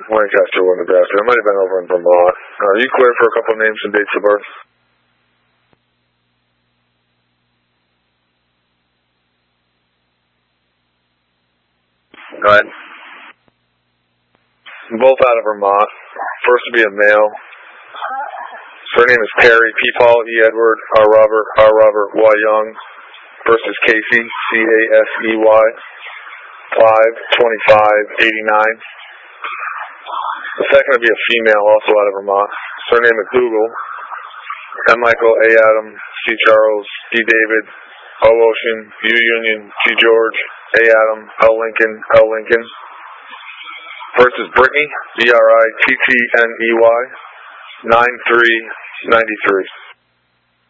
Lancaster or Nebraska. It might have been over in Vermont. Are you clear for a couple of names and dates of birth? Go ahead. Both out of Vermont. First would be a male. Her name is Perry, P. Paul, E. Edward, R. Robert, R. Robert, Y. Young. First is Casey, C-A-S-E-Y, 5/25/89. The second would be a female, also out of Vermont. Surname McDougal, M. Michael, A. Adam, C. Charles, D. David, O. Ocean, U. Union, G. George, A. Adam, L. Lincoln, L. Lincoln. First is Brittany, B-R-I-T-T-N-E-Y, 9/3/93.